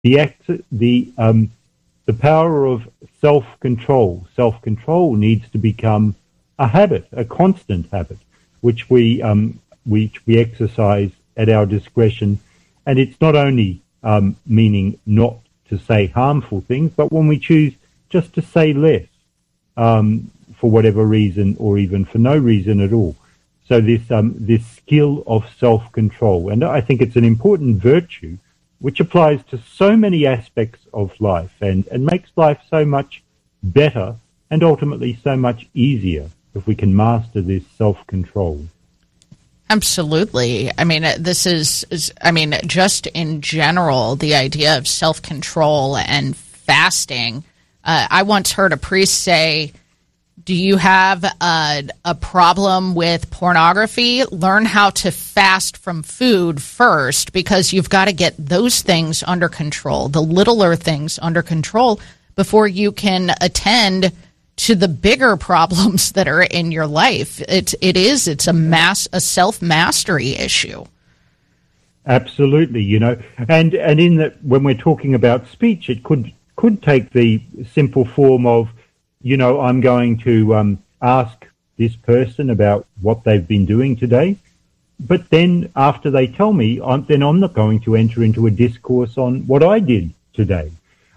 the power of self-control. Self-control needs to become a habit, a constant habit, which we exercise at our discretion. And it's not only meaning not to say harmful things, but when we choose just to say less for whatever reason, or even for no reason at all. So this skill of self-control, and I think it's an important virtue which applies to so many aspects of life and makes life so much better and ultimately so much easier if we can master this self-control. Absolutely. I mean, just in general, the idea of self-control and fasting. I once heard a priest say, do you have a problem with pornography? Learn how to fast from food first, because you've got to get those things under control, the littler things under control, before you can attend to the bigger problems that are in your life. It's a self-mastery issue. Absolutely, and in that, when we're talking about speech, it could take the simple form of, I'm going to ask this person about what they've been doing today, but then after they tell me, I'm not going to enter into a discourse on what I did today.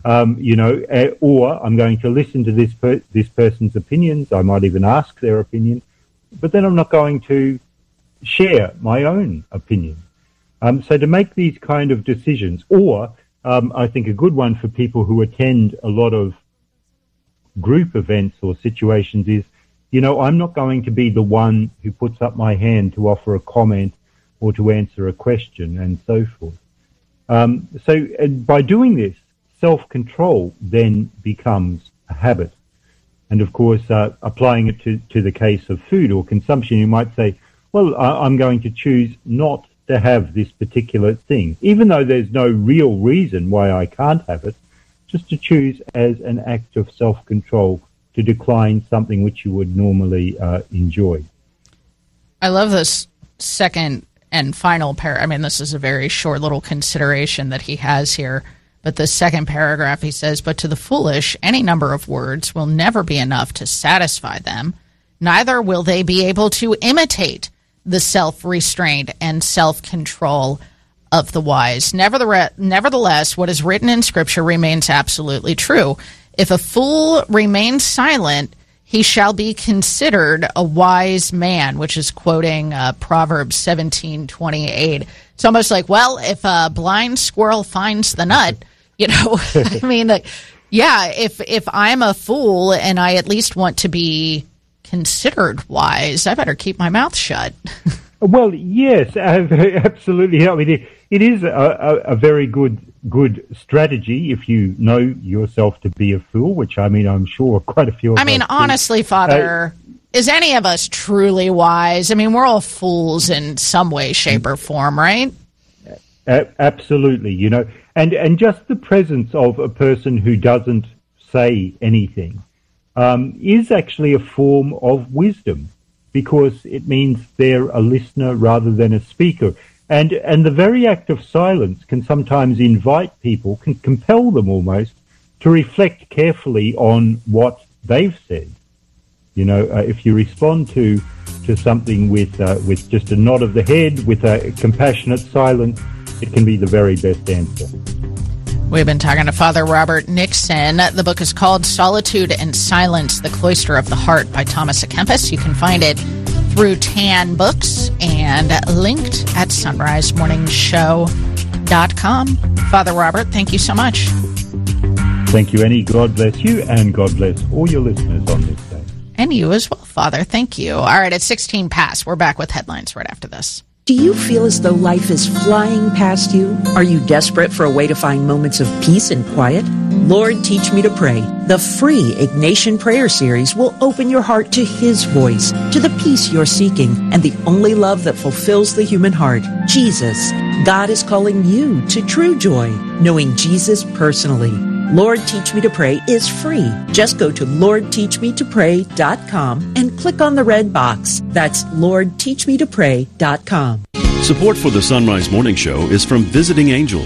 Or I'm going to listen to this person's opinions. I might even ask their opinion, but then I'm not going to share my own opinion. So to make these kind of decisions, or I think a good one for people who attend a lot of group events or situations is, I'm not going to be the one who puts up my hand to offer a comment or to answer a question and so forth. So by doing this, self-control then becomes a habit. And of course, applying it to the case of food or consumption, you might say, well, I'm going to choose not to have this particular thing, even though there's no real reason why I can't have it, just to choose as an act of self-control to decline something which you would normally enjoy. I love this second and final this is a very short little consideration that he has here. But the second paragraph, he says, but to the foolish, any number of words will never be enough to satisfy them. Neither will they be able to imitate the self-restraint and self-control of the wise. Nevertheless, what is written in Scripture remains absolutely true. If a fool remains silent, he shall be considered a wise man, which is quoting Proverbs 17:28. It's almost like, well, if a blind squirrel finds the nut, if I'm a fool and I at least want to be considered wise, I better keep my mouth shut. Well, yes, absolutely. I mean, it is a very good strategy if you know yourself to be a fool, which I'm sure quite a few of us honestly, do. Father, is any of us truly wise? We're all fools in some way, shape, or form, right? Absolutely, and just the presence of a person who doesn't say anything is actually a form of wisdom, because it means they're a listener rather than a speaker. And the very act of silence can sometimes invite people, can compel them almost to reflect carefully on what they've said. If you respond to something with just a nod of the head, with a compassionate silence, it can be the very best answer. We've been talking to Father Robert Nixon. The book is called Solitude and Silence, The Cloister of the Heart by Thomas à Kempis. You can find it through Tan Books and linked at sunrisemorningshow.com. Father Robert, thank you so much. Thank you, Annie. God bless you, and God bless all your listeners on this day. And you as well, Father. Thank you. All right, it's 16 past. We're back with headlines right after this. Do you feel as though life is flying past you? Are you desperate for a way to find moments of peace and quiet? Lord, Teach Me to Pray, the free Ignatian prayer series, will open your heart to His voice, to the peace you're seeking, and the only love that fulfills the human heart, Jesus. God is calling you to true joy, knowing Jesus personally. Lord, Teach Me to Pray is free. Just go to LordTeachMeToPray.com and click on the red box. That's LordTeachMeToPray.com. Support for the Sunrise Morning Show is from Visiting Angels.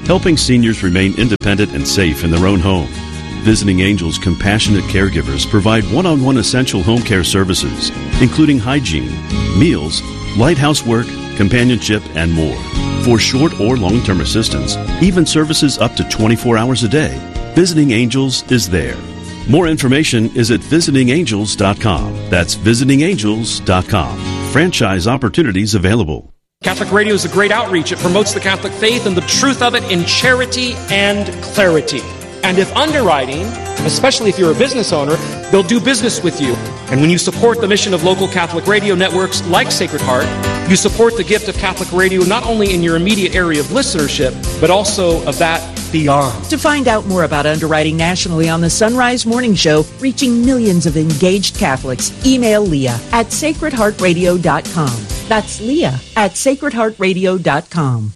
helping seniors remain independent and safe in their own home. Visiting Angels compassionate caregivers provide one-on-one essential home care services, including hygiene, meals, light housework, companionship, and more. For short or long-term assistance, even services up to 24 hours a day, Visiting Angels is there. More information is at visitingangels.com. That's visitingangels.com. Franchise opportunities available. Catholic Radio is a great outreach. It promotes the Catholic faith and the truth of it in charity and clarity. And if underwriting, especially if you're a business owner, they'll do business with you. And when you support the mission of local Catholic radio networks like Sacred Heart, you support the gift of Catholic radio not only in your immediate area of listenership, but also of that beyond. To find out more about underwriting nationally on the Sunrise Morning Show, reaching millions of engaged Catholics, email Leah at sacredheartradio.com. That's Leah at sacredheartradio.com.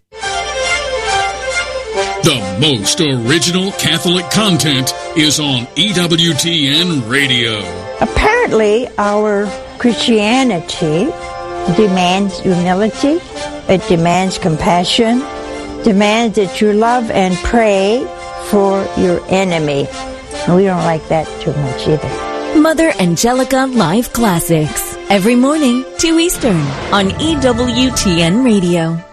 The most original Catholic content is on EWTN Radio. Apparently, our Christianity demands humility, it demands compassion, demands that you love and pray for your enemy. And we don't like that too much either. Mother Angelica Live Classics, every morning, 2 Eastern, on EWTN Radio.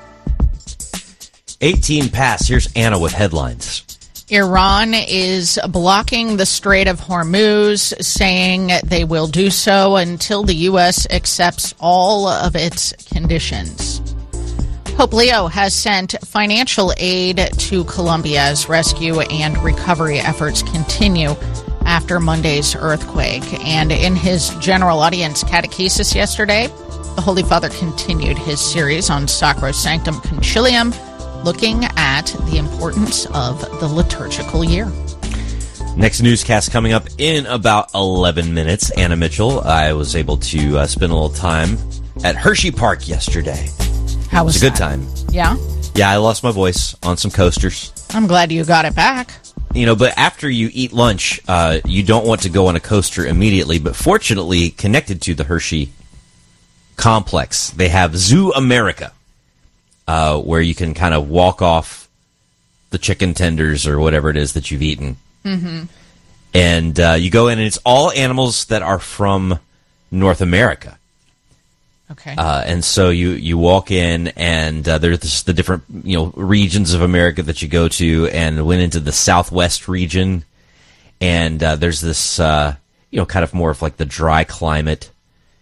18 past. Here's Anna with headlines. Iran is blocking the Strait of Hormuz, saying they will do so until the U.S. accepts all of its conditions. Pope Leo has sent financial aid to Colombia as rescue and recovery efforts continue after Monday's earthquake. And in his general audience catechesis yesterday, the Holy Father continued his series on Sacrosanctum Concilium, looking at the importance of the liturgical year. Next newscast coming up in about 11 minutes. Anna Mitchell. I was able to spend a little time at Hershey Park yesterday. How was it? It was a good that? time. Yeah? Yeah, I lost my voice on some coasters. I'm glad you got it back. You know, but after you eat lunch, you don't want to go on a coaster immediately. But fortunately, connected to the Hershey complex, they have Zoo America. Where you can kind of walk off the chicken tenders or whatever it is that you've eaten. Mm-hmm. And you go in, and it's all animals that are from North America. Okay. And so you walk in, and there's the different regions of America that you go to, and went into the Southwest region. And there's this, kind of more of like the dry climate,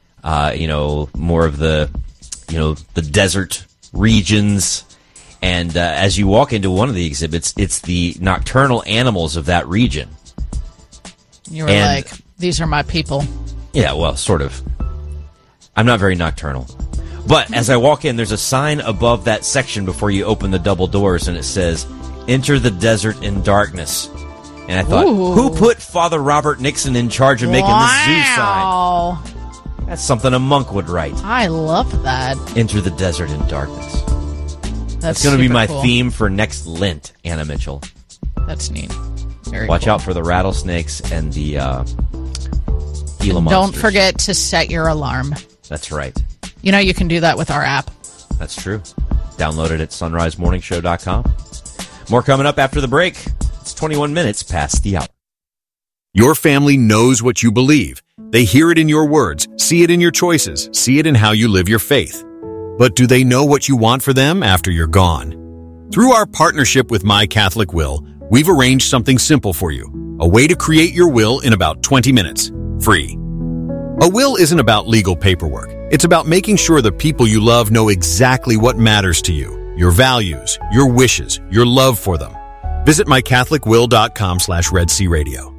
more of the, the desert regions. And as you walk into one of the exhibits, it's the nocturnal animals of that region. You were like, these are my people. Yeah, well, sort of. I'm not very nocturnal. But as I walk in, there's a sign above that section before you open the double doors, and it says, "Enter the desert in darkness." And I thought, who put Father Robert Nixon in charge of making this zoo sign? That's something a monk would write. I love that. Enter the desert in darkness. That's going to be my cool. theme for next Lent, Anna Mitchell. That's neat. Very Watch cool. out for the rattlesnakes and the Gila monsters. Don't forget to set your alarm. That's right. You know you can do that with our app. That's true. Download it at sunrisemorningshow.com. More coming up after the break. It's 21 minutes past the hour. Your family knows what you believe. They hear it in your words, see it in your choices, see it in how you live your faith. But do they know what you want for them after you're gone? Through our partnership with My Catholic Will, we've arranged something simple for you. A way to create your will in about 20 minutes. Free. A will isn't about legal paperwork. It's about making sure the people you love know exactly what matters to you, your values, your wishes, your love for them. Visit mycatholicwill.com/Red Sea Radio.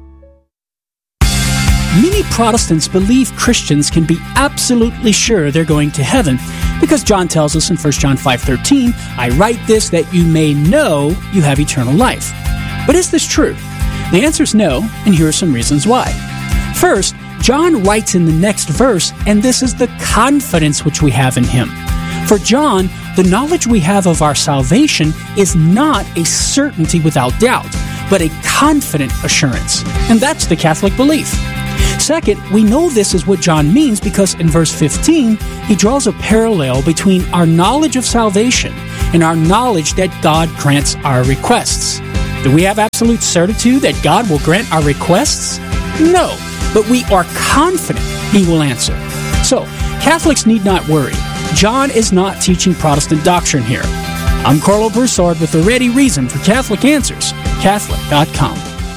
Many Protestants believe Christians can be absolutely sure they're going to heaven because John tells us in 1 John 5:13, "I write this that you may know you have eternal life." But is this true? The answer is no, and here are some reasons why. First, John writes in the next verse, and this is the confidence which we have in him. For John, the knowledge we have of our salvation is not a certainty without doubt, but a confident assurance. And that's the Catholic belief. Second, we know this is what John means because in verse 15, he draws a parallel between our knowledge of salvation in our knowledge that God grants our requests. Do we have absolute certitude that God will grant our requests? No, but we are confident He will answer. So, Catholics need not worry. John is not teaching Protestant doctrine here. I'm Carlo Broussard with the ready reason for Catholic Answers, Catholic.com.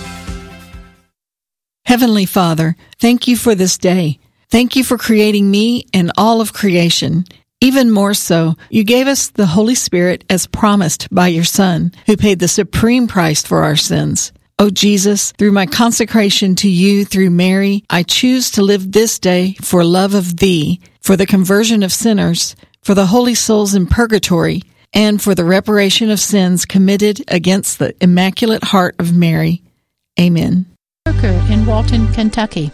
Heavenly Father, thank you for this day. Thank you for creating me and all of creation. Even more so, you gave us the Holy Spirit as promised by your Son, who paid the supreme price for our sins. Oh Jesus, through my consecration to you through Mary, I choose to live this day for love of thee, for the conversion of sinners, for the holy souls in purgatory, and for the reparation of sins committed against the Immaculate Heart of Mary. Amen. In Walton, Kentucky.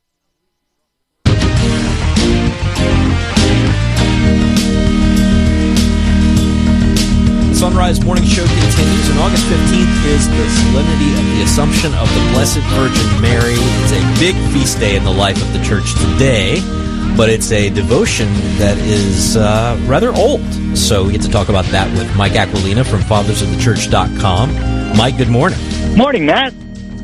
Sunrise Morning Show continues, and August 15th is the Solemnity of the Assumption of the Blessed Virgin Mary. It's a big feast day in the life of the Church today, but it's a devotion that is rather old. So we get to talk about that with Mike Aquilina from fathersofthechurch.com. Mike, good morning. Morning, Matt.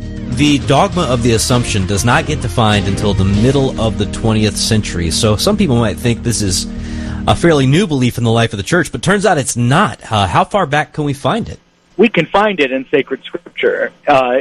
The dogma of the Assumption does not get defined until the middle of the 20th century, so some people might think this is a fairly new belief in the life of the Church, but turns out it's not. How far back can we find it? We can find it in sacred scripture.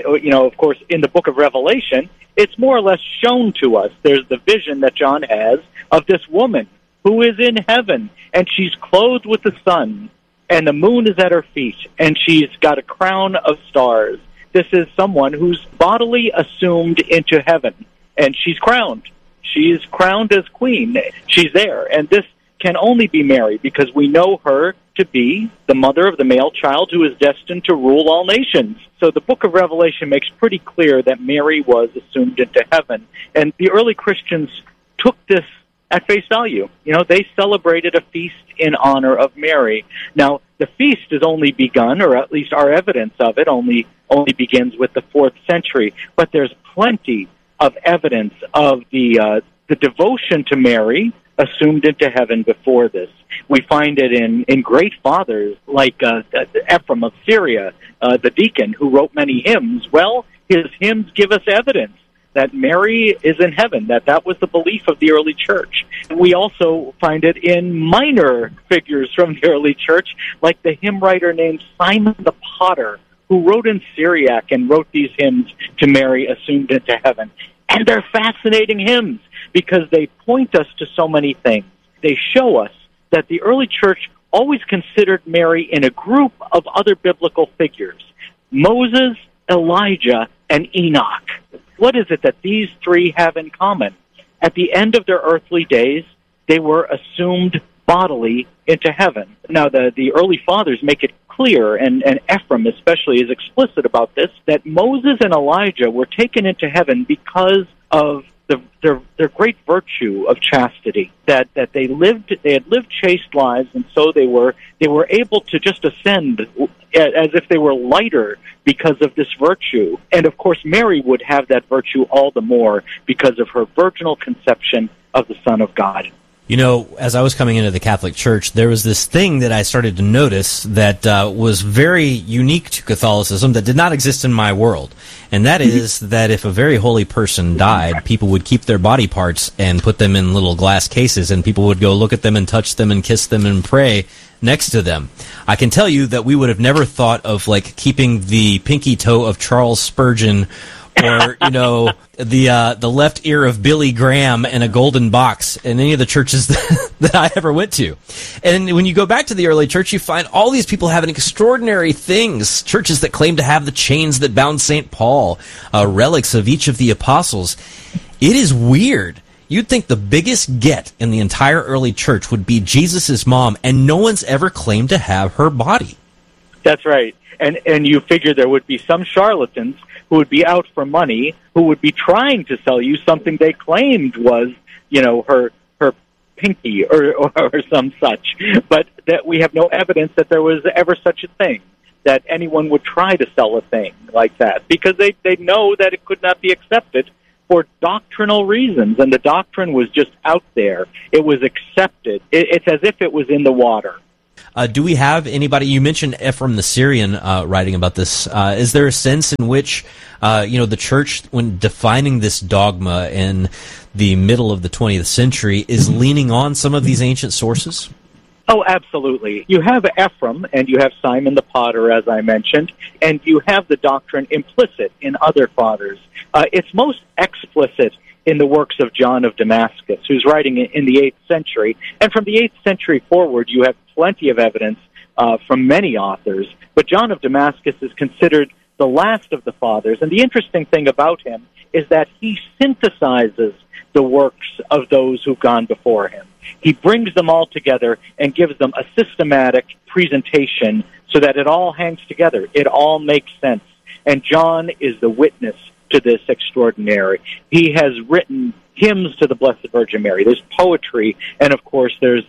Of course, in the book of Revelation, it's more or less shown to us. There's the vision that John has of this woman who is in heaven, and she's clothed with the sun, and the moon is at her feet, and she's got a crown of stars. This is someone who's bodily assumed into heaven, and she's crowned. She's crowned as queen. She's there, and this can only be Mary, because we know her to be the mother of the male child who is destined to rule all nations. So the book of Revelation makes pretty clear that Mary was assumed into heaven. And the early Christians took this at face value. They celebrated a feast in honor of Mary. Now, the feast has only begun, or at least our evidence of it only begins with the 4th century. But there's plenty of evidence of the devotion to Mary assumed into heaven before this. We find it in great fathers like Ephraim of Syria, the deacon who wrote many hymns. Well, his hymns give us evidence that Mary is in heaven, that was the belief of the early church. And we also find it in minor figures from the early church, like the hymn writer named Simon the Potter, who wrote in Syriac and wrote these hymns to Mary assumed into heaven. And they're fascinating hymns, because they point us to so many things. They show us that the early church always considered Mary in a group of other biblical figures: Moses, Elijah, and Enoch. What is it that these three have in common? At the end of their earthly days, they were assumed bodily into heaven. Now, the early fathers make it clear, and Ephraim especially is explicit about this, that Moses and Elijah were taken into heaven because of their great virtue of chastity, that they had lived chaste lives, and so they were able to just ascend as if they were lighter because of this virtue. And of course, Mary would have that virtue all the more because of her virginal conception of the Son of God. As I was coming into the Catholic Church, there was this thing that I started to notice that was very unique to Catholicism that did not exist in my world. And that is that if a very holy person died, people would keep their body parts and put them in little glass cases, and people would go look at them and touch them and kiss them and pray next to them. I can tell you that we would have never thought of, keeping the pinky toe of Charles Spurgeon or, the left ear of Billy Graham in a golden box in any of the churches that I ever went to. And when you go back to the early church, you find all these people having extraordinary things. Churches that claim to have the chains that bound St. Paul, relics of each of the apostles. It is weird. You'd think the biggest get in the entire early church would be Jesus' mom, and no one's ever claimed to have her body. That's right. And you figure there would be some charlatans who would be out for money, who would be trying to sell you something they claimed was, her pinky or some such. But that we have no evidence that there was ever such a thing, that anyone would try to sell a thing like that, because they know that it could not be accepted for doctrinal reasons, and the doctrine was just out there. It was accepted. It's as if it was in the water. Do we have anybody? You mentioned Ephraim the Syrian writing about this. Is there a sense in which the church, when defining this dogma in the middle of the 20th century, is leaning on some of these ancient sources? Oh, absolutely. You have Ephraim, and you have Simon the Potter, as I mentioned, and you have the doctrine implicit in other fathers. It's most explicit in the works of John of Damascus, who's writing in the 8th century. And from the 8th century forward, you have plenty of evidence from many authors. But John of Damascus is considered the last of the fathers. And the interesting thing about him is that he synthesizes the works of those who've gone before him. He brings them all together and gives them a systematic presentation so that it all hangs together. It all makes sense. And John is the witness to this extraordinary. He has written hymns to the Blessed Virgin Mary. There's poetry, and of course there's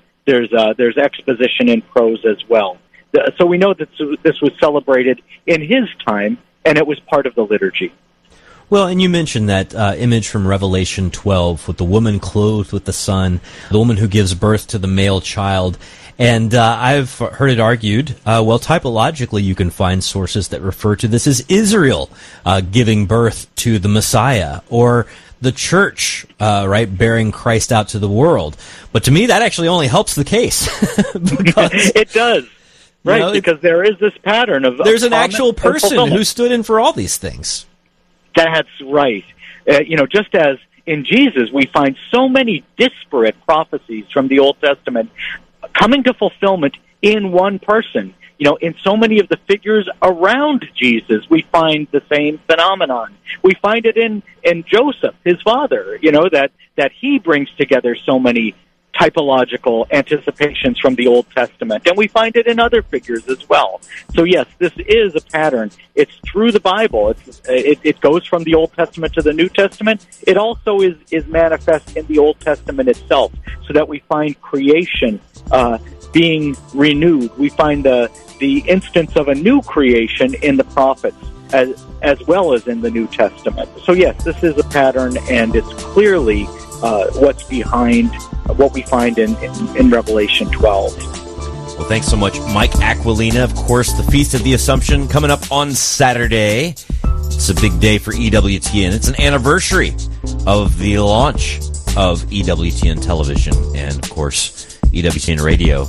exposition in prose as well. So we know that this was celebrated in his time, and it was part of the liturgy. Well, and you mentioned that image from Revelation 12 with the woman clothed with the sun, the woman who gives birth to the male child. And I've heard it argued, typologically you can find sources that refer to this as Israel giving birth to the Messiah, or the church, bearing Christ out to the world. But to me, that actually only helps the case. Because, it does. Right, because there is this pattern of... There's an actual person who stood in for all these things. That's right. Just as in Jesus, we find so many disparate prophecies from the Old Testament coming to fulfillment in one person. In so many of the figures around Jesus, we find the same phenomenon. We find it in Joseph, his father, that he brings together so many typological anticipations from the Old Testament. And we find it in other figures as well. So yes, this is a pattern. It's through the Bible. It goes from the Old Testament to the New Testament. It also is manifest in the Old Testament itself, so that we find creation being renewed. We find the instance of a new creation in the prophets as well as in the New Testament. So yes, this is a pattern, and it's clearly what's behind what we find in Revelation 12. Well, thanks so much, Mike Aquilina. Of course, the Feast of the Assumption coming up on Saturday. It's a big day for EWTN. It's an anniversary of the launch of EWTN television, and of course, EWTN radio.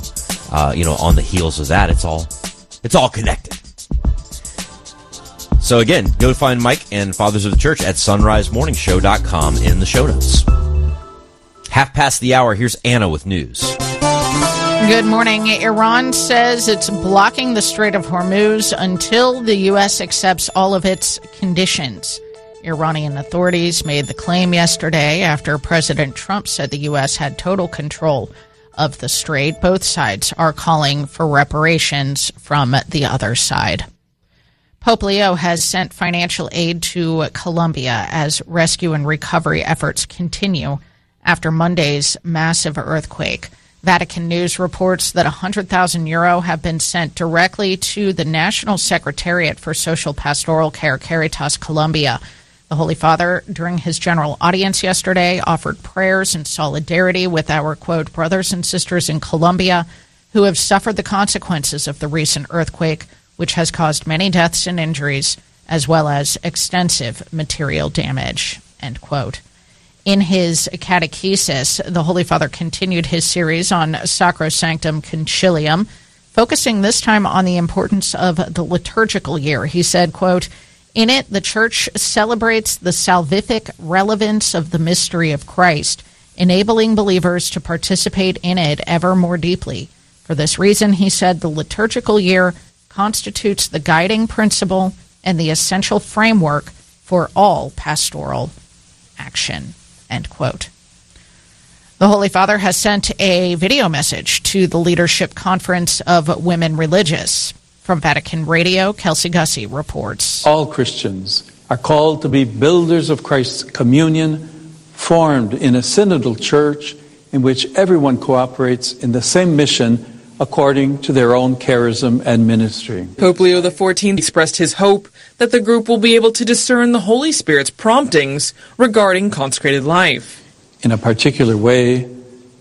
On the heels of that, it's all connected. So again, go find Mike and Fathers of the Church at sunrisemorningshow.com in the show notes. 5:30, here's Anna with news. Good morning. Iran says it's blocking the Strait of Hormuz until the U.S. accepts all of its conditions. Iranian authorities made the claim yesterday after President Trump said the U.S. had total control of the strait. Both sides are calling for reparations from the other side. Pope Leo has sent financial aid to Colombia as rescue and recovery efforts continue after Monday's massive earthquake. Vatican News reports that €100,000 have been sent directly to the National Secretariat for Social Pastoral Care, Caritas Colombia. The Holy Father, during his general audience yesterday, offered prayers in solidarity with our, quote, brothers and sisters in Colombia who have suffered the consequences of the recent earthquake, which has caused many deaths and injuries, as well as extensive material damage, end quote. In his catechesis, the Holy Father continued his series on Sacrosanctum Concilium, focusing this time on the importance of the liturgical year. He said, quote, in it, the Church celebrates the salvific relevance of the mystery of Christ, enabling believers to participate in it ever more deeply. For this reason, he said, the liturgical year constitutes the guiding principle and the essential framework for all pastoral action, end quote. The Holy Father has sent a video message to the Leadership Conference of Women Religious. From Vatican Radio, Kelsey Gussie reports. All Christians are called to be builders of Christ's communion, formed in a synodal church in which everyone cooperates in the same mission according to their own charism and ministry. Pope Leo XIV expressed his hope that the group will be able to discern the Holy Spirit's promptings regarding consecrated life. In a particular way,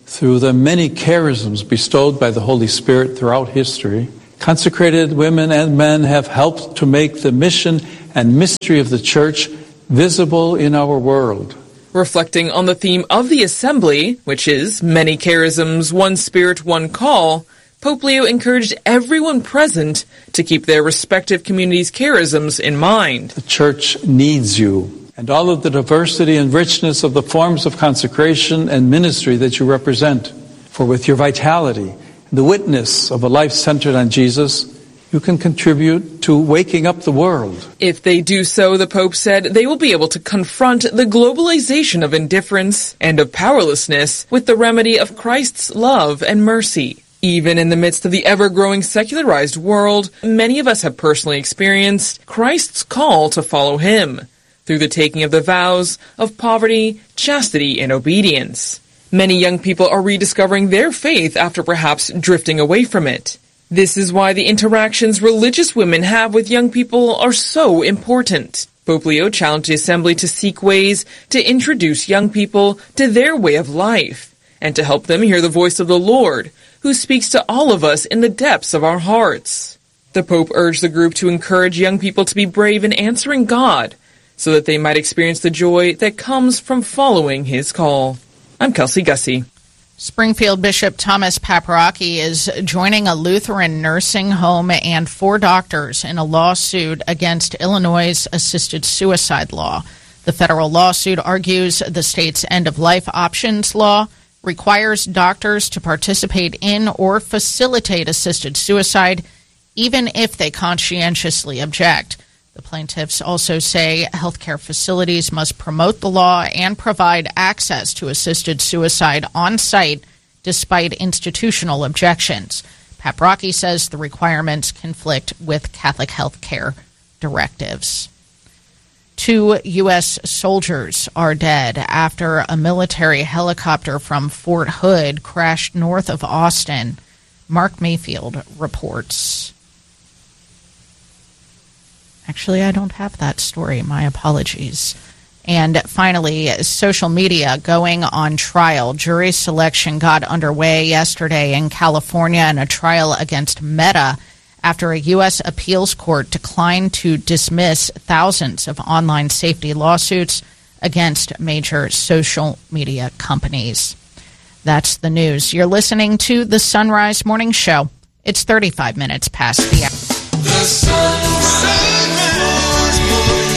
through the many charisms bestowed by the Holy Spirit throughout history, consecrated women and men have helped to make the mission and mystery of the Church visible in our world. Reflecting on the theme of the Assembly, which is many charisms, one Spirit, one call, Pope Leo encouraged everyone present to keep their respective communities' charisms in mind. The Church needs you, and all of the diversity and richness of the forms of consecration and ministry that you represent. For with your vitality, the witness of a life centered on Jesus, you can contribute to waking up the world. If they do so, the Pope said, they will be able to confront the globalization of indifference and of powerlessness with the remedy of Christ's love and mercy. Even in the midst of the ever-growing secularized world, many of us have personally experienced Christ's call to follow him through the taking of the vows of poverty, chastity, and obedience. Many young people are rediscovering their faith after perhaps drifting away from it. This is why the interactions religious women have with young people are so important. Pope Leo challenged the Assembly to seek ways to introduce young people to their way of life and to help them hear the voice of the Lord, who speaks to all of us in the depths of our hearts. The Pope urged the group to encourage young people to be brave in answering God, so that they might experience the joy that comes from following his call. I'm Kelsey Gussie. Springfield Bishop Thomas Paprocki is joining a Lutheran nursing home and 4 doctors in a lawsuit against Illinois' assisted suicide law. The federal lawsuit argues the state's end-of-life options law requires doctors to participate in or facilitate assisted suicide, even if they conscientiously object. The plaintiffs also say healthcare facilities must promote the law and provide access to assisted suicide on site despite institutional objections. Paprocki says the requirements conflict with Catholic healthcare directives. 2 U.S. soldiers are dead after a military helicopter from Fort Hood crashed north of Austin. Mark Mayfield reports. Actually, I don't have that story. My apologies. And finally, social media going on trial. Jury selection got underway yesterday in California in a trial against Meta after a U.S. appeals court declined to dismiss thousands of online safety lawsuits against major social media companies. That's the news. You're listening to the Sunrise Morning Show. It's 35 minutes past the hour. The Sunrise Morning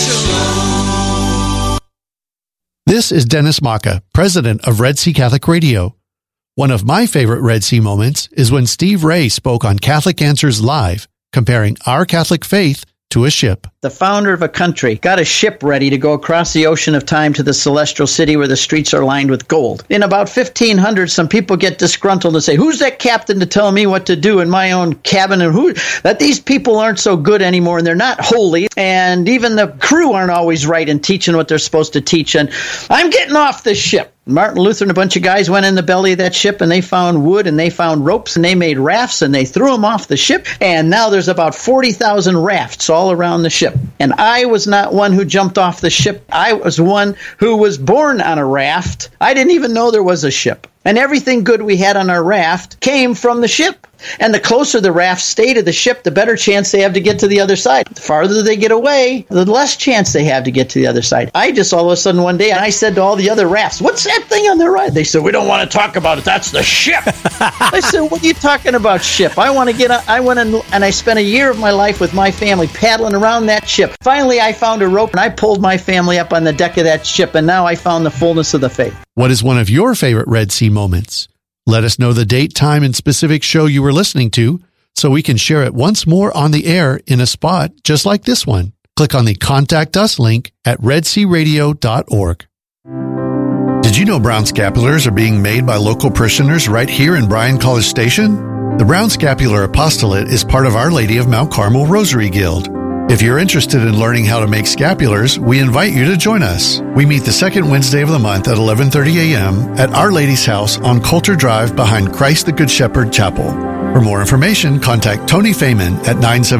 Show. This is Dennis Maka, president of Red Sea Catholic Radio. One of my favorite Red Sea moments is when Steve Ray spoke on Catholic Answers Live, comparing our Catholic faith to a ship. The founder of a country got a ship ready to go across the ocean of time to the celestial city where the streets are lined with gold. In about 1500, some people get disgruntled and say, who's that captain to tell me what to do in my own cabin? And that these people aren't so good anymore and they're not holy. And even the crew aren't always right in teaching what they're supposed to teach. And I'm getting off this ship. Martin Luther and a bunch of guys went in the belly of that ship and they found wood and they found ropes and they made rafts and they threw them off the ship. And now there's about 40,000 rafts all around the ship. And I was not one who jumped off the ship. I was one who was born on a raft. I didn't even know there was a ship. And everything good we had on our raft came from the ship. And the closer the raft stay to the ship, the better chance they have to get to the other side. The farther they get away, the less chance they have to get to the other side. I just all of a sudden one day, I said to all the other rafts, what's that thing on the right? They said, we don't want to talk about it. That's the ship. I said, what are you talking about, ship? I want to get on. I went and I spent a year of my life with my family paddling around that ship. Finally, I found a rope and I pulled my family up on the deck of that ship. And now I found the fullness of the faith. What is one of your favorite Red Sea moments? Let us know the date, time, and specific show you were listening to so we can share it once more on the air in a spot just like this one. Click on the Contact Us link at redsearadio.org. Did you know brown scapulars are being made by local parishioners right here in Bryan College Station? The Brown Scapular Apostolate is part of Our Lady of Mount Carmel Rosary Guild. If you're interested in learning how to make scapulars, we invite you to join us. We meet the second Wednesday of the month at 11:30 a.m. at Our Lady's House on Coulter Drive behind Christ the Good Shepherd Chapel. For more information, contact Tony Feynman at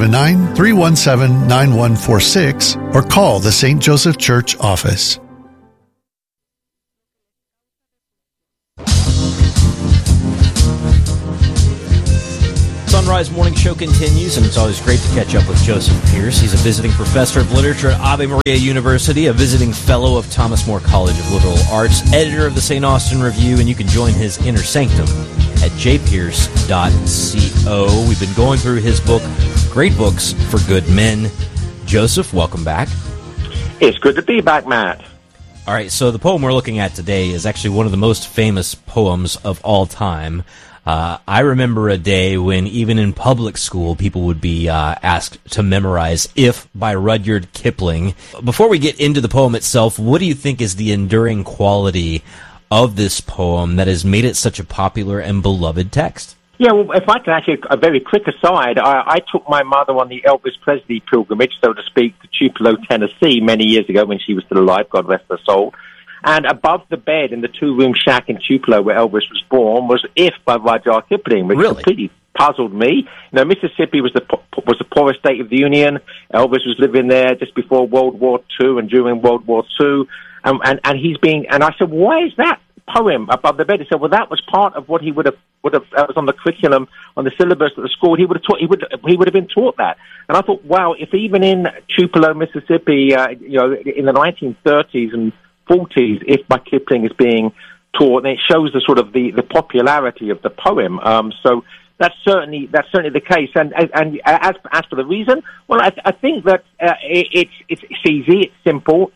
979-317-9146 or call the St. Joseph Church office. Sunrise Morning Show continues, and it's always great to catch up with Joseph Pearce. He's a visiting professor of literature at Ave Maria University, a visiting fellow of Thomas More College of Liberal Arts, editor of the St. Austin Review, and you can join his inner sanctum at jpearce.co. We've been going through his book, Great Books for Good Men. Joseph, welcome back. It's good to be back, Matt. All right, so the poem we're looking at today is actually one of the most famous poems of all time. I remember a day when even in public school, people would be asked to memorize If by Rudyard Kipling. Before we get into the poem itself, what do you think is the enduring quality of this poem that has made it such a popular and beloved text? Yeah, well, if I can actually, a very quick aside, I took my mother on the Elvis Presley pilgrimage, so to speak, to Tupelo, Tennessee, many years ago when she was still alive, God rest her soul. And above the bed in the two-room shack in Tupelo where Elvis was born was If by Rudyard Kipling, which completely puzzled me. You know, Mississippi was the poorest state of the Union. Elvis was living there just before World War II and during World War II. And I said, why is that poem above the bed? He said, well, that was part of what he would have that was on the curriculum, on the syllabus at the school. He would have been taught that. And I thought, wow, if even in Tupelo, Mississippi, in the 1930s and 40s, If by Kipling is being taught, and it shows the sort of the popularity of the poem. So that's certainly the case. And as for the reason, well, I think that it's easy, it's simple,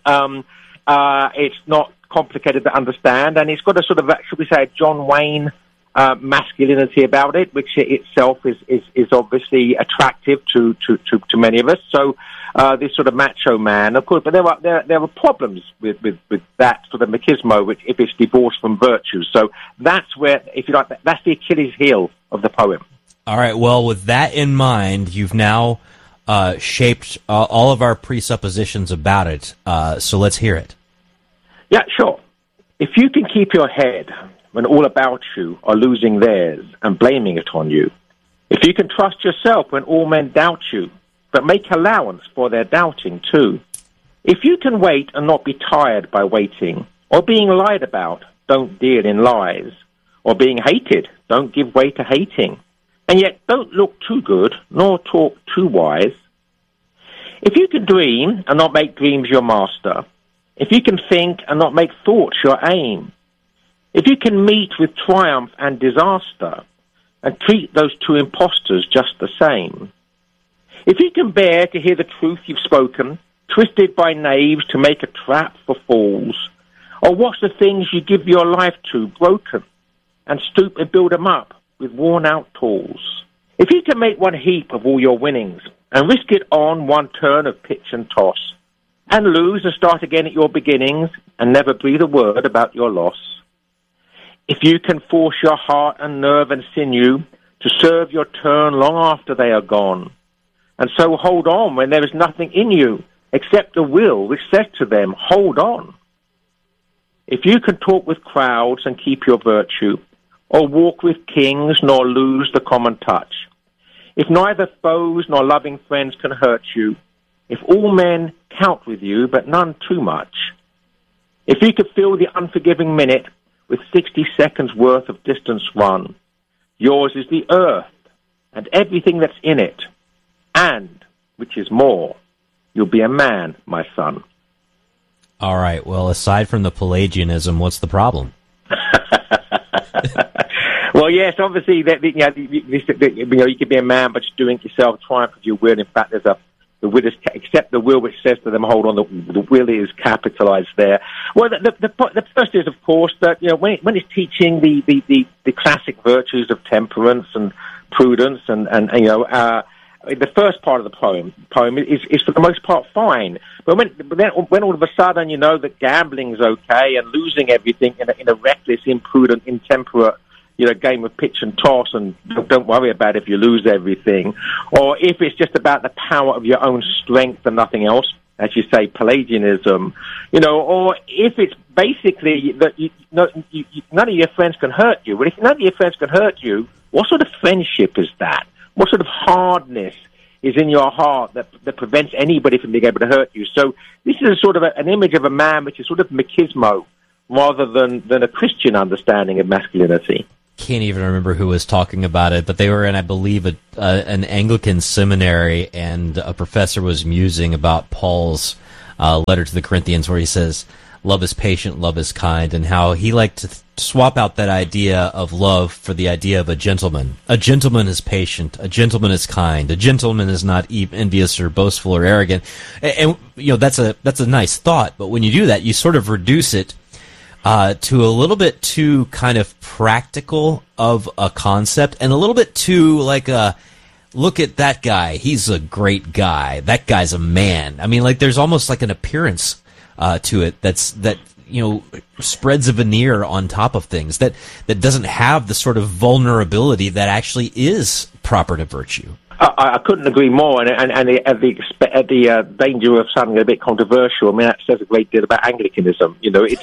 it's not complicated to understand, and it's got a sort of, should we say, a John Wayne masculinity about it, which itself is obviously attractive to many of us. So this sort of macho man, of course, but there are problems with that sort of machismo, which if it's divorced from virtue. So that's where, if you like, that's the Achilles heel of the poem. All right. Well, with that in mind, you've now shaped all of our presuppositions about it. So let's hear it. Yeah, sure. If you can keep your head when all about you are losing theirs and blaming it on you, if you can trust yourself when all men doubt you, but make allowance for their doubting too, if you can wait and not be tired by waiting, or being lied about, don't deal in lies, or being hated, don't give way to hating, and yet don't look too good, nor talk too wise, if you can dream and not make dreams your master, if you can think and not make thoughts your aim, if you can meet with triumph and disaster and treat those two impostors just the same, if you can bear to hear the truth you've spoken, twisted by knaves to make a trap for fools, or watch the things you give your life to broken and stoop and build them up with worn-out tools, if you can make one heap of all your winnings and risk it on one turn of pitch and toss, and lose and start again at your beginnings and never breathe a word about your loss, if you can force your heart and nerve and sinew to serve your turn long after they are gone, and so hold on when there is nothing in you except the will which says to them, hold on. If you can talk with crowds and keep your virtue, or walk with kings nor lose the common touch, if neither foes nor loving friends can hurt you, if all men count with you but none too much, if you could fill the unforgiving minute with 60 seconds worth of distance run, yours is the earth and everything that's in it, and, which is more, you'll be a man, my son. All right. Well, aside from the Pelagianism, what's the problem? Well, yes, obviously, you could be a man, but you're doing it yourself, triumph of your will. In fact, the will is, except the will which says to them, hold on, the will is capitalized there. Well, the first is, of course, that when it's teaching the classic virtues of temperance and prudence, and the first part of the poem is for the most part fine. But when all of a sudden you know that gambling's okay and losing everything in a reckless, imprudent, intemperate game of pitch and toss, and don't worry about if you lose everything, or if it's just about the power of your own strength and nothing else, as you say, Pelagianism, or if it's basically that none of your friends can hurt you. Well, if none of your friends can hurt you, what sort of friendship is that? What sort of hardness is in your heart that prevents anybody from being able to hurt you? So this is a sort of an image of a man which is sort of machismo rather than a Christian understanding of masculinity. can't even remember who was talking about it, but they were in, I believe, an Anglican seminary, and a professor was musing about Paul's letter to the Corinthians, where he says, love is patient, love is kind, and how he liked to swap out that idea of love for the idea of a gentleman. A gentleman is patient. A gentleman is kind. A gentleman is not envious or boastful or arrogant. And that's a nice thought, but when you do that, you sort of reduce it to a little bit too kind of practical of a concept, and a little bit too like look at that guy. He's a great guy. That guy's a man. I mean, like, there's almost like an appearance to it that spreads a veneer on top of things that doesn't have the sort of vulnerability that actually is proper to virtue. I couldn't agree more, and at the danger of sounding a bit controversial, I mean, that says a great deal about Anglicanism.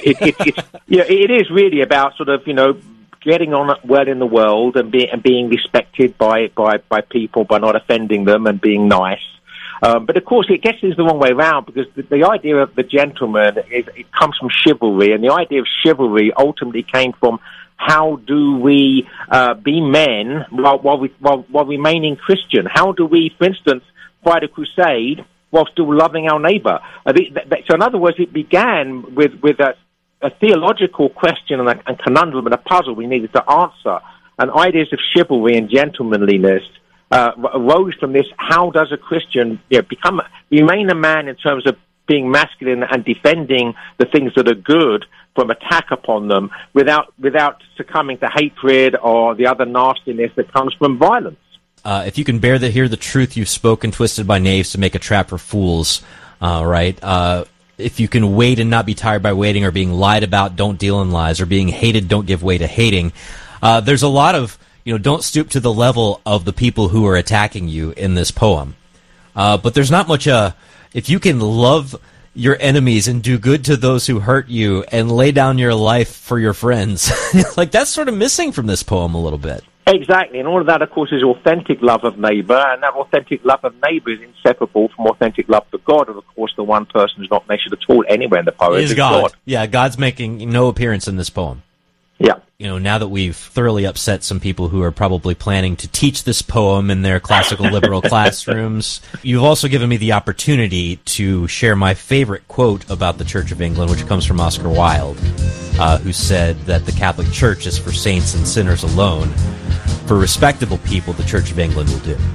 It is really about sort of getting on well in the world and being respected by people, by not offending them and being nice. But of course, it gets this the wrong way around, because the idea of the gentleman it comes from chivalry, and the idea of chivalry ultimately came from how do we be men while remaining Christian? How do we, for instance, fight a crusade while still loving our neighbor? So, in other words, it began with a theological question and a conundrum and a puzzle we needed to answer. And ideas of chivalry and gentlemanliness arose from this. How does a Christian remain a man in terms of being masculine and defending the things that are good from attack upon them without succumbing to hatred or the other nastiness that comes from violence? If you can bear to hear the truth, you've spoken, twisted by knaves to make a trap for fools, right? If you can wait and not be tired by waiting, or being lied about, don't deal in lies, or being hated, don't give way to hating. There's a lot of, don't stoop to the level of the people who are attacking you in this poem. But there's not much, if you can love your enemies and do good to those who hurt you and lay down your life for your friends, like, that's sort of missing from this poem a little bit. Exactly, and all of that, of course, is authentic love of neighbor, and that authentic love of neighbor is inseparable from authentic love for God, and of course, the one person who's not mentioned at all anywhere in the poem is God. Yeah, God's making no appearance in this poem. Yeah. Now that we've thoroughly upset some people who are probably planning to teach this poem in their classical liberal classrooms, you've also given me the opportunity to share my favorite quote about the Church of England, which comes from Oscar Wilde, who said that the Catholic Church is for saints and sinners alone. For respectable people, the Church of England will do.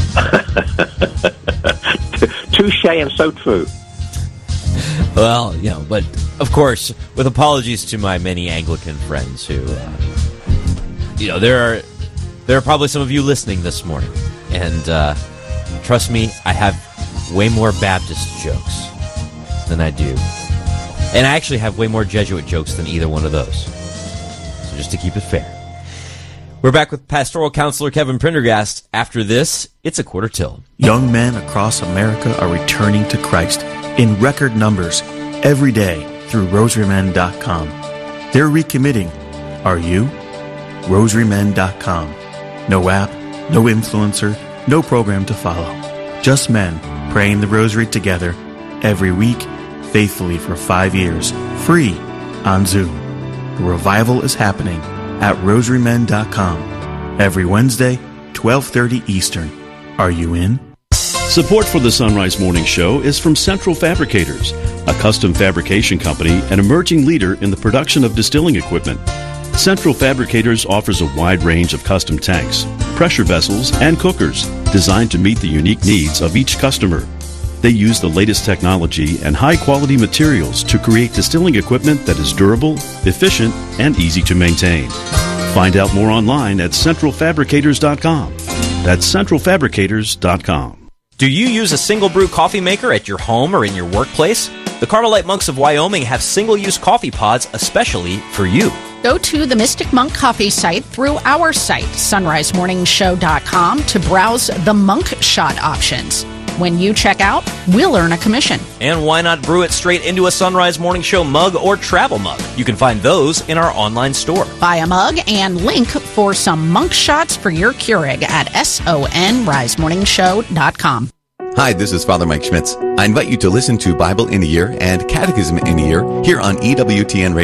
Touche, and so true. Well, but of course, with apologies to my many Anglican friends who, there are probably some of you listening this morning, and trust me, I have way more Baptist jokes than I do, and I actually have way more Jesuit jokes than either one of those. So just to keep it fair. We're back with Pastoral Counselor Kevin Prendergast. After this, it's a quarter till. Young men across America are returning to Christ in record numbers every day through rosarymen.com. They're recommitting. Are you? rosarymen.com. No app, no influencer, no program to follow. Just men praying the rosary together every week, faithfully for 5 years, free on Zoom. The revival is happening at rosarymen.com every Wednesday, 12:30 Eastern. Are you in? Support for the Sunrise Morning Show is from Central Fabricators, a custom fabrication company and emerging leader in the production of distilling equipment. Central Fabricators offers a wide range of custom tanks, pressure vessels, and cookers designed to meet the unique needs of each customer. They use the latest technology and high-quality materials to create distilling equipment that is durable, efficient, and easy to maintain. Find out more online at centralfabricators.com. That's centralfabricators.com. Do you use a single brew coffee maker at your home or in your workplace? The Carmelite Monks of Wyoming have single-use coffee pods especially for you. Go to the Mystic Monk Coffee site through our site, sunrisemorningshow.com, to browse the Monk Shot options. When you check out, we'll earn a commission. And why not brew it straight into a Sunrise Morning Show mug or travel mug? You can find those in our online store. Buy a mug and link for some Monk Shots for your Keurig at sonrisemorningshow.com. Hi, this is Father Mike Schmitz. I invite you to listen to Bible in a Year and Catechism in a Year here on EWTN Radio.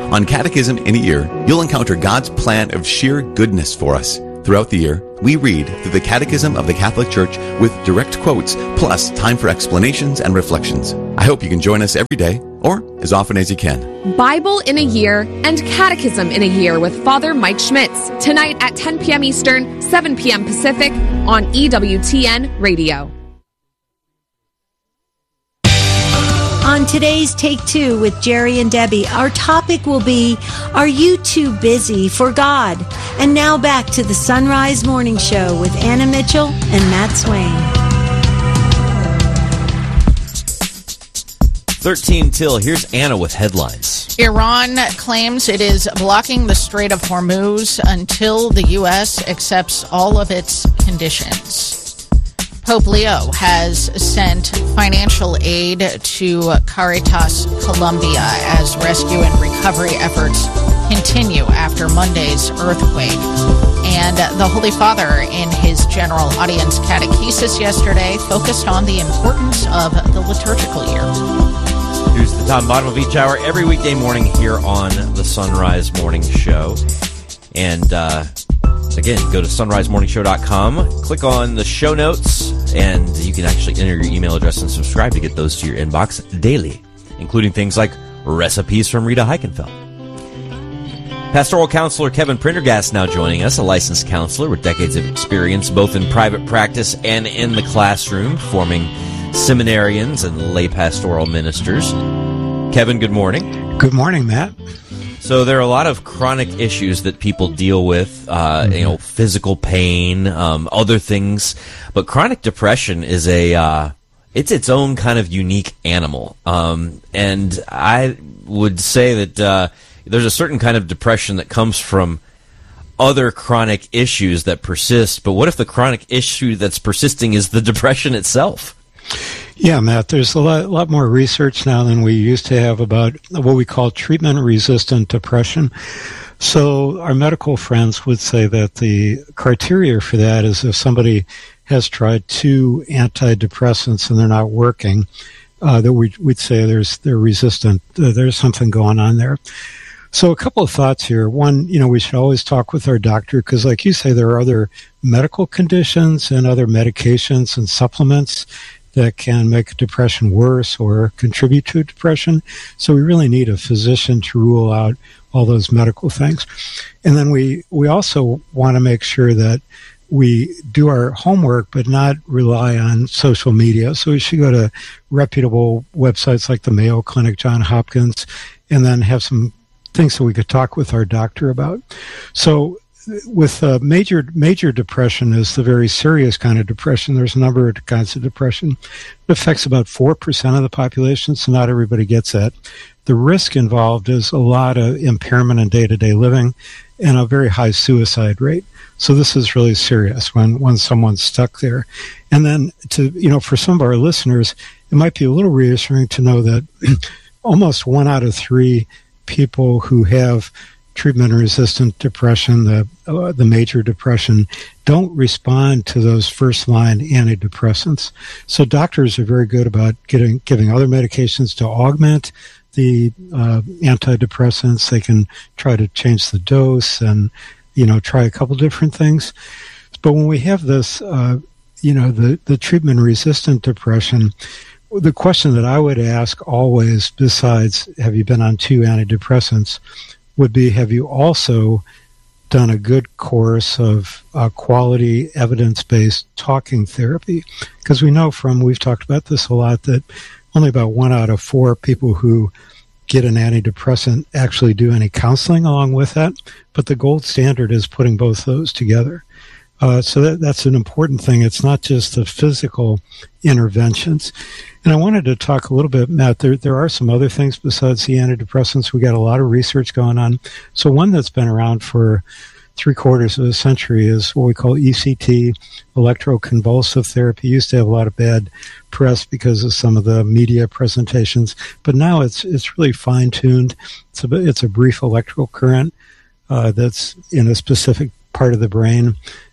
On Catechism in a Year, you'll encounter God's plan of sheer goodness for us. Throughout the year, we read through the Catechism of the Catholic Church with direct quotes, plus time for explanations and reflections. I hope you can join us every day, or as often as you can. Bible in a Year and Catechism in a Year with Father Mike Schmitz. Tonight at 10 p.m. Eastern, 7 p.m. Pacific on EWTN Radio. On today's Take Two with Jerry and Debbie, our topic will be, are you too busy for God? And now back to the Sunrise Morning Show with Anna Mitchell and Matt Swain. 13 till. Here's Anna with headlines. Iran claims it is blocking the Strait of Hormuz until the U.S. accepts all of its conditions. Pope Leo has sent financial aid to Caritas Colombia as rescue and recovery efforts continue after Monday's earthquake. And the Holy Father, in his general audience catechesis yesterday, focused on the importance of the liturgical year. Here's the top and bottom of each hour every weekday morning here on the Sunrise Morning Show. And again, go to sunrisemorningshow.com, click on the show notes, and you can actually enter your email address and subscribe to get those to your inbox daily, including things like recipes from Rita Heikenfeld. Pastoral counselor Kevin Prendergast now joining us, a licensed counselor with decades of experience both in private practice and in the classroom, forming seminarians and lay pastoral ministers. Kevin, good morning. Good morning, Matt. So there are a lot of chronic issues that people deal with, physical pain, other things. But chronic depression is it's its own kind of unique animal. And I would say that there's a certain kind of depression that comes from other chronic issues that persist. But what if the chronic issue that's persisting is the depression itself? Yeah, Matt, there's a lot more research now than we used to have about what we call treatment-resistant depression. So our medical friends would say that the criteria for that is if somebody has tried 2 antidepressants and they're not working, that we'd say they're resistant. There's something going on there. So a couple of thoughts here. One, we should always talk with our doctor because, like you say, there are other medical conditions and other medications and supplements that can make depression worse or contribute to depression. So we really need a physician to rule out all those medical things. And then we also want to make sure that we do our homework but not rely on social media. So we should go to reputable websites like the Mayo Clinic, Johns Hopkins, and then have some things that we could talk with our doctor about. So with major depression is the very serious kind of depression. There's a number of kinds of depression. It affects about 4% of the population, so not everybody gets that. The risk involved is a lot of impairment in day-to-day living and a very high suicide rate. So this is really serious when someone's stuck there. And then for some of our listeners, it might be a little reassuring to know that almost 1 out of 3 people who have treatment-resistant depression, the major depression, don't respond to those first-line antidepressants. So doctors are very good about giving other medications to augment the antidepressants. They can try to change the dose and, try a couple different things. But when we have this, the treatment-resistant depression, the question that I would ask always, besides have you been on 2 antidepressants, would be, have you also done a good course of quality evidence-based talking therapy? Because we know we've talked about this a lot, that only about 1 out of 4 people who get an antidepressant actually do any counseling along with that. But the gold standard is putting both those together. So that's an important thing. It's not just the physical interventions. And I wanted to talk a little bit, Matt, there are some other things besides the antidepressants. We got a lot of research going on. So one that's been around for 3/4 of a century is what we call ECT, electroconvulsive therapy. Used to have a lot of bad press because of some of the media presentations, but now it's really fine-tuned. It's a brief electrical current that's in a specific part of the brain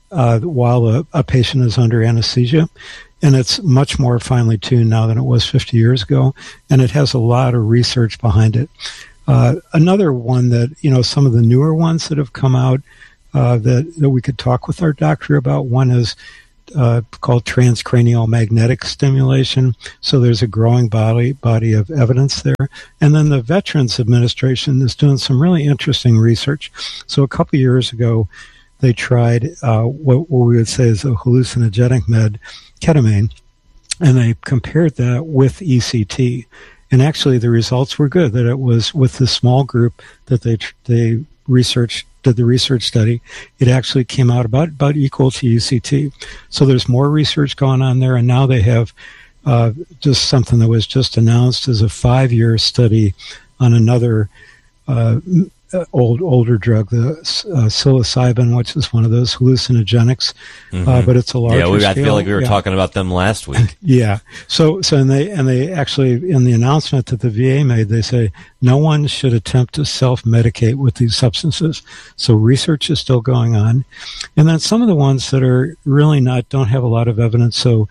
while a patient is under anesthesia. And it's much more finely tuned now than it was 50 years ago. And it has a lot of research behind it. Another one that, some of the newer ones that have come out that we could talk with our doctor about, one is called transcranial magnetic stimulation. So there's a growing body of evidence there. And then the Veterans Administration is doing some really interesting research. So a couple years ago, they tried what we would say is a hallucinogenic med, ketamine, and they compared that with ECT. And actually the results were good, that it was with the small group that they did the research study, it actually came out about equal to ECT. So there's more research going on there, and now they have just something that was just announced as a 5-year study on another older drug, the psilocybin, which is one of those hallucinogenics, but it's a larger scale. I feel like we were talking about them last week. Yeah. So they actually, in the announcement that the VA made, they say no one should attempt to self-medicate with these substances. So research is still going on. And then some of the ones that are really don't have a lot of evidence. So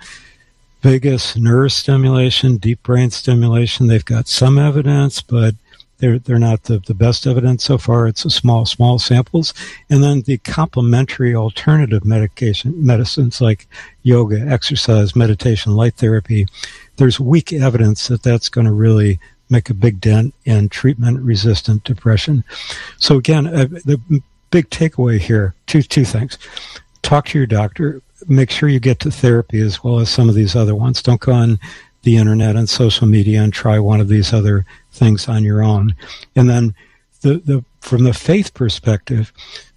vagus nerve stimulation, deep brain stimulation, they've got some evidence, but they're not the best evidence so far. It's a small samples. And then the complementary alternative medicines like yoga, exercise, meditation, light therapy, there's weak evidence that that's going to really make a big dent in treatment-resistant depression. So again, the big takeaway here, two things. Talk to your doctor. Make sure you get to therapy as well as some of these other ones. Don't go on the internet and social media and try one of these other things on your own. And then from the faith perspective,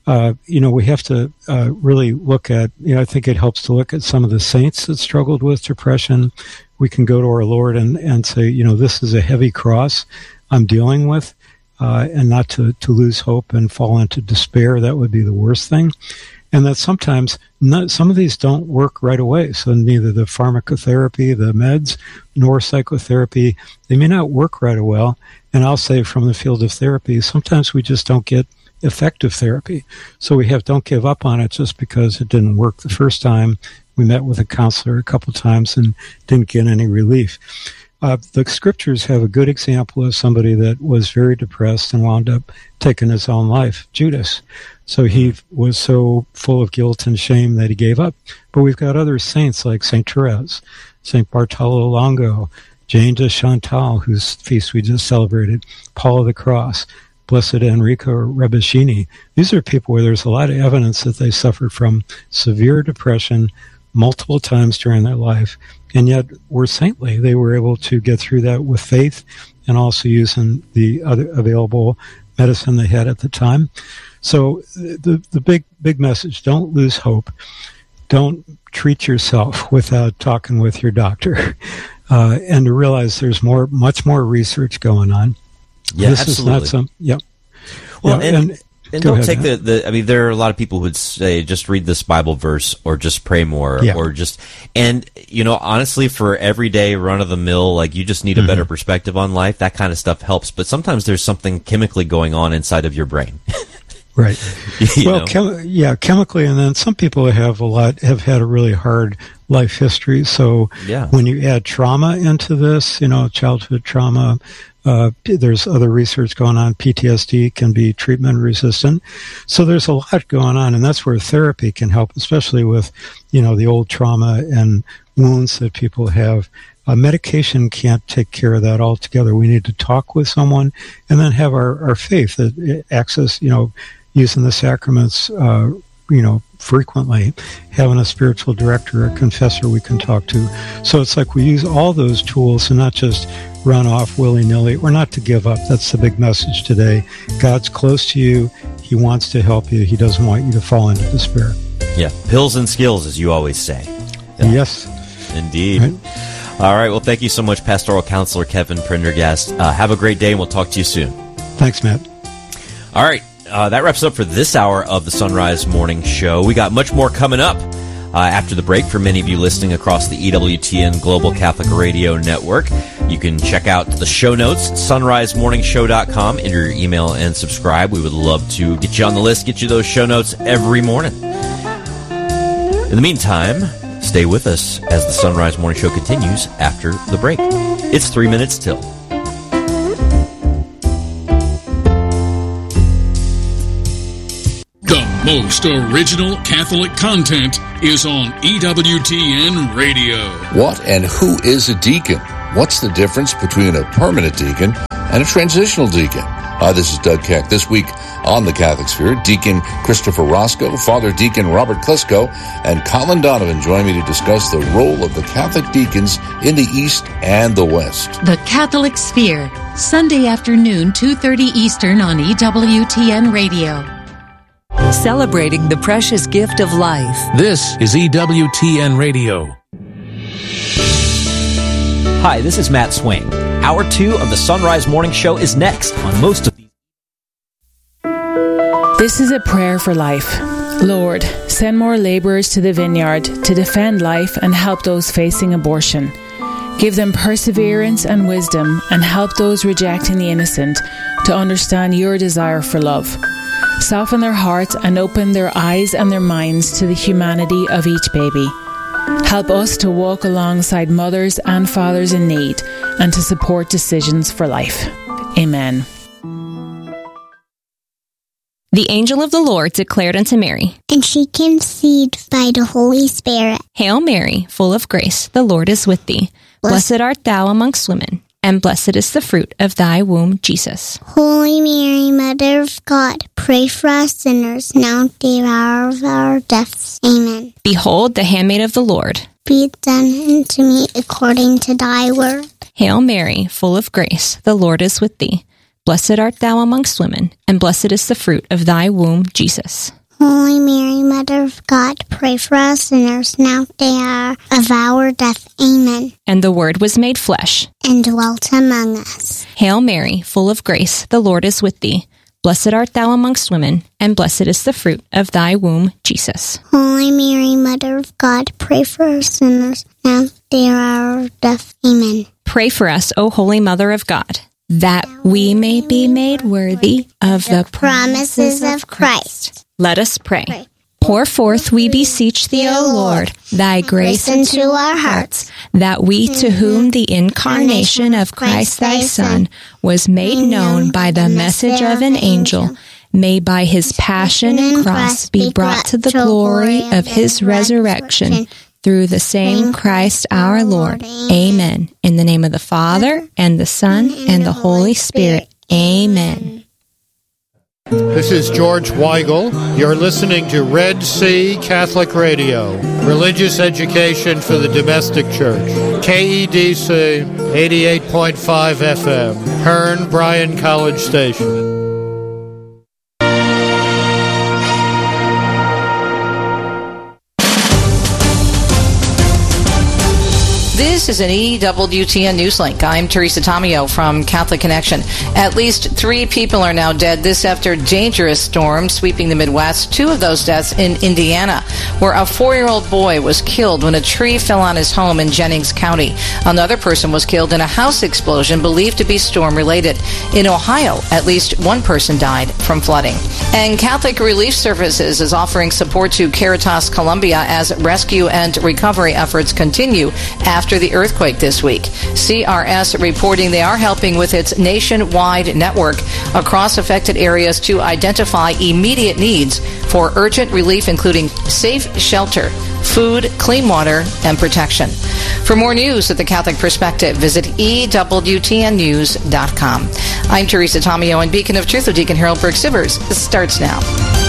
we have to really look at, I think it helps to look at some of the saints that struggled with depression. We can go to our Lord and say, this is a heavy cross I'm dealing with, and not to lose hope and fall into despair. That would be the worst thing. And that sometimes some of these don't work right away. So neither the pharmacotherapy, the meds, nor psychotherapy, they may not work right away. And I'll say from the field of therapy, sometimes we just don't get effective therapy. So don't give up on it just because it didn't work the first time. We met with a counselor a couple times and didn't get any relief. The scriptures have a good example of somebody that was very depressed and wound up taking his own life, Judas. So he was so full of guilt and shame that he gave up. But we've got other saints like St. Therese, St. Bartolo Longo, Jane de Chantal, whose feast we just celebrated, Paul of the Cross, Blessed Enrico Rebuscini. These are people where there's a lot of evidence that they suffered from severe depression multiple times during their life, and yet were saintly. They were able to get through that with faith and also using the other available medicine they had at the time. So the big message, don't lose hope. Don't treat yourself without talking with your doctor. And to realize there's much more research going on. Yeah, this absolutely. is not Yep. Well, yeah, and don't take there are a lot of people who would say just read this Bible verse or just pray more or just, and honestly, for everyday run of the mill, like you just need a better perspective on life. That kind of stuff helps, but sometimes there's something chemically going on inside of your brain. Right. Chemically, and then some people have had a really hard life history. So when you add trauma into this, childhood trauma, there's other research going on. PTSD can be treatment resistant. So there's a lot going on, and that's where therapy can help, especially with, the old trauma and wounds that people have. Medication can't take care of that altogether. We need to talk with someone and then have our faith that access, using the sacraments, frequently, having a spiritual director, a confessor we can talk to. So it's like we use all those tools and not just run off willy-nilly, or not to give up. That's the big message today. God's close to you. He wants to help you. He doesn't want you to fall into despair. Yeah, pills and skills, as you always say. Yes. Indeed. Right. All right, well, thank you so much, Pastoral Counselor Kevin Prendergast. Have a great day, and we'll talk to you soon. Thanks, Matt. All right. That wraps up for this hour of the Sunrise Morning Show. We got much more coming up after the break for many of you listening across the EWTN Global Catholic Radio Network. You can check out the show notes, sunrisemorningshow.com, enter your email and subscribe. We would love to get you on the list, get you those show notes every morning. In the meantime, stay with us as the Sunrise Morning Show continues after the break. It's 3 minutes till. most original Catholic content is on EWTN Radio. What and who is a deacon? What's the difference between a permanent deacon and a transitional deacon? Hi, this is Doug Keck. This week on the Catholic Sphere, Deacon Christopher Roscoe, Father Deacon Robert Klesko, and Colin Donovan join me to discuss the role of the Catholic deacons in the East and the West. The Catholic Sphere, Sunday afternoon, 2:30 Eastern on EWTN Radio. Celebrating the precious gift of life. This is EWTN Radio. Hi, this is Matt Swain. Hour 2 of the Sunrise Morning Show is next on most of these. This is a prayer for life. Lord, send more laborers to the vineyard to defend life and help those facing abortion. Give them perseverance and wisdom, and help those rejecting the innocent to understand your desire for love. Soften their hearts and open their eyes and their minds to the humanity of each baby. Help us to walk alongside mothers and fathers in need and to support decisions for life. Amen. The angel of the Lord declared unto Mary, and she conceived by the Holy Spirit. Hail Mary, full of grace, the Lord is with thee. Blessed art thou amongst women, and blessed is the fruit of thy womb, Jesus. Holy Mary, Mother of God, pray for us sinners, now at the hour of our deaths. Amen. Behold, the handmaid of the Lord. Be it done unto me according to thy word. Hail Mary, full of grace, the Lord is with thee. Blessed art thou amongst women, and blessed is the fruit of thy womb, Jesus. Holy Mary, Mother of God, pray for us sinners, now at the hour of our death. Amen. And the Word was made flesh, and dwelt among us. Hail Mary, full of grace, the Lord is with thee. Blessed art thou amongst women, and blessed is the fruit of thy womb, Jesus. Holy Mary, Mother of God, pray for us sinners, now at the hour of death. Amen. Pray for us, O Holy Mother of God, that we may be made worthy of the promises of Christ. Let us pray. Pour forth, we beseech thee, O Lord, thy grace into our hearts, that we, to whom the incarnation of Christ thy Son was made known by the message of an angel, may by his passion and cross be brought to the glory of his resurrection, through the same Christ our Lord. Amen. In the name of the Father, and the Son, and the Holy Spirit. Amen. This is George Weigel. You're listening to Red Sea Catholic Radio, religious education for the domestic church. KEDC 88.5 FM, Hearn Bryan College Station. This is an EWTN News Link. I'm Teresa Tomeo from Catholic Connection. At least 3 people are now dead this after dangerous storms sweeping the Midwest. 2 of those deaths in Indiana, where a 4-year-old boy was killed when a tree fell on his home in Jennings County. Another person was killed in a house explosion believed to be storm-related. In Ohio, at least 1 person died from flooding. And Catholic Relief Services is offering support to Caritas Colombia as rescue and recovery efforts continue after the earthquake this week. CRS reporting they are helping with its nationwide network across affected areas to identify immediate needs for urgent relief, including safe shelter, food, clean water, and protection. For more news at the Catholic Perspective, visit EWTNnews.com. I'm Teresa Tomeo, and Beacon of Truth with Deacon Harold Burke-Sivers starts now.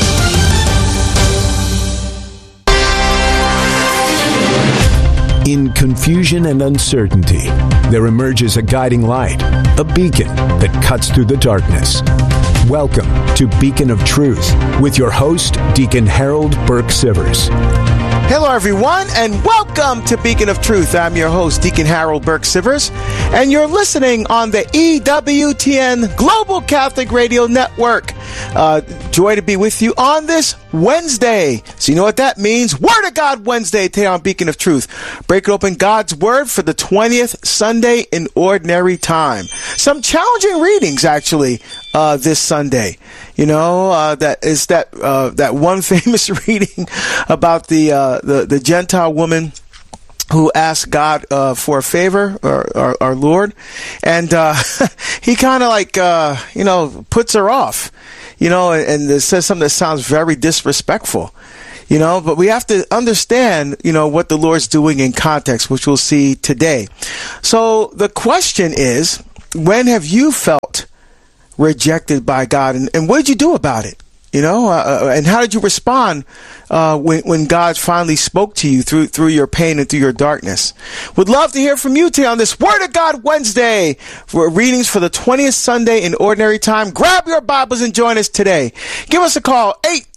In confusion and uncertainty, there emerges a guiding light, a beacon that cuts through the darkness. Welcome to Beacon of Truth with your host, Deacon Harold Burke-Sivers. Hello, everyone, and welcome to Beacon of Truth. I'm your host, Deacon Harold Burke-Sivers, and you're listening on the EWTN Global Catholic Radio Network. Joy to be with you on this Wednesday. So you know what that means? Word of God Wednesday today on Beacon of Truth. Break open God's Word for the 20th Sunday in Ordinary Time. Some challenging readings, actually, this Sunday. You know, that is that one famous reading about the Gentile woman who asked God for a favor, or our Lord, and he kind of puts her off. and it says something that sounds very disrespectful. But we have to understand, what the Lord's doing in context, which we'll see today. So the question is, when have you felt rejected by God, and what did you do about it? And how did you respond when God finally spoke to you through your pain and through your darkness? Would love to hear from you today on this Word of God Wednesday for readings for the 20th Sunday in Ordinary Time. Grab your Bibles and join us today. Give us a call,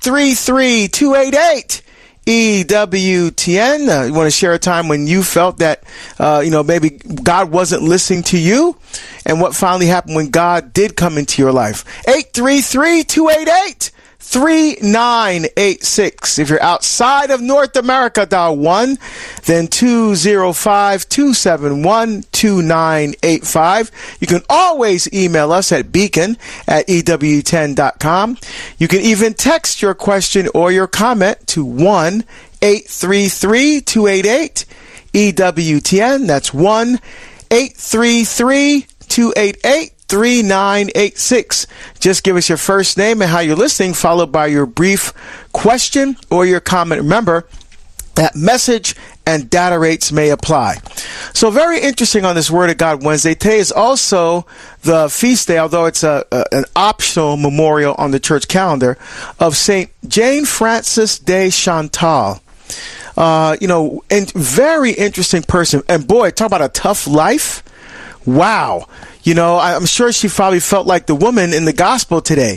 833-288-EWTN. You want to share a time when you felt that, maybe God wasn't listening to you, and what finally happened when God did come into your life. 833-288-3986. If you're outside of North America, dial 1, then 205-271-2985. You can always email us at beacon@EWTN.com. You can even text your question or your comment to 1-833-288-EWTN. That's 1-833-288-3986. Just give us your first name and how you're listening, followed by your brief question or your comment. Remember that message and data rates may apply. So very interesting on this Word of God Wednesday. Today is also the feast day, although it's an optional memorial on the church calendar, of St. Jane Frances de Chantal. And very interesting person. And boy, talk about a tough life. Wow. I'm sure she probably felt like the woman in the gospel today,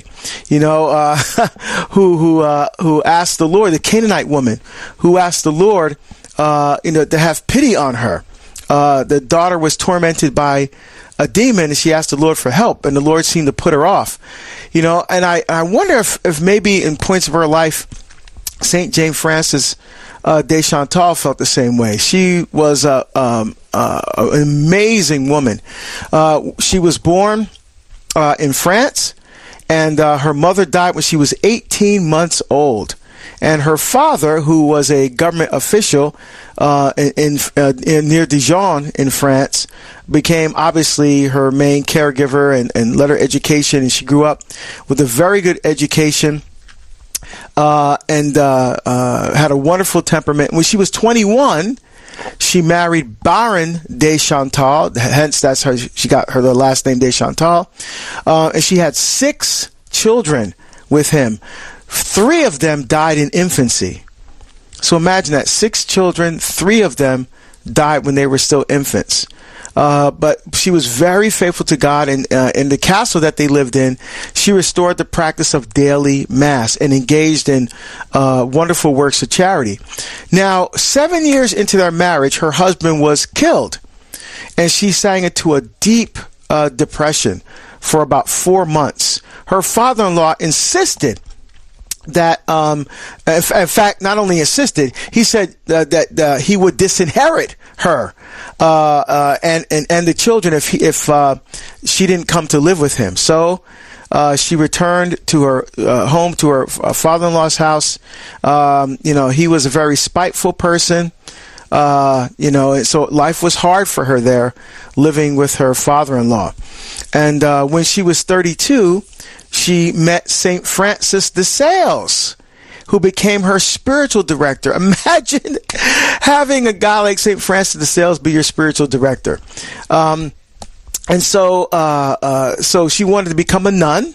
who asked the Lord, the Canaanite woman, who asked the Lord, to have pity on her. The daughter was tormented by a demon, and she asked the Lord for help, and the Lord seemed to put her off, and I wonder if maybe in points of her life, St. Jane Frances de Chantal felt the same way. She was an amazing woman. She was born in France, and her mother died when she was 18 months old. And her father, who was a government official in near Dijon in France, became obviously her main caregiver and let her education. And she grew up with a very good education. And had a wonderful temperament. When she was 21, she married Baron de Chantal. Hence, that's her. She got the last name de Chantal. And she had 6 children with him. 3 of them died in infancy. So imagine that, 6 children, 3 of them died when they were still infants. But she was very faithful to God, and in the castle that they lived in, she restored the practice of daily mass and engaged in wonderful works of charity. Now, 7 years into their marriage, her husband was killed, and she sank into a deep depression for about 4 months. Her father-in-law insisted that, in fact, not only insisted, he said that he would disinherit her and the children if she didn't come to live with him. So she returned to her home, to her father-in-law's house. He was a very spiteful person. So life was hard for her there, living with her father-in-law. And when she was 32, she met St. Francis de Sales, who became her spiritual director. Imagine having a guy like St. Francis de Sales be your spiritual director. So she wanted to become a nun,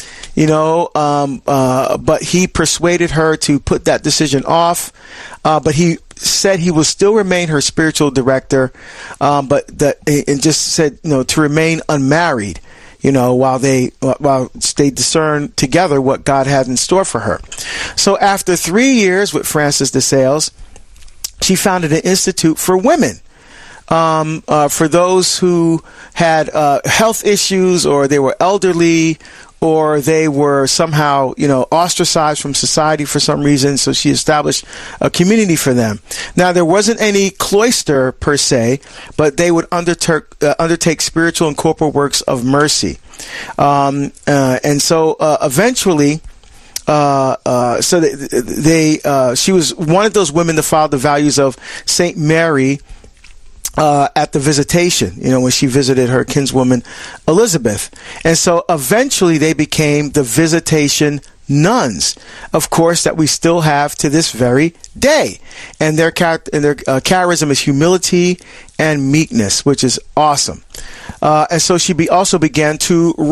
but he persuaded her to put that decision off. But he said he will still remain her spiritual director, and just said, to remain unmarried, while they discern together what God had in store for her. So after 3 years with Francis de Sales, she founded an institute for women, for those who had health issues, or they were elderly, or they were somehow, ostracized from society for some reason. So she established a community for them. Now, there wasn't any cloister per se, but they would undertake spiritual and corporal works of mercy. Eventually, she was one of those women that followed the values of Saint Mary at the visitation, when she visited her kinswoman Elizabeth. And so eventually they became the Visitation Nuns, of course, that we still have to this very day. And their charism is humility and meekness, which is awesome. And so she also began to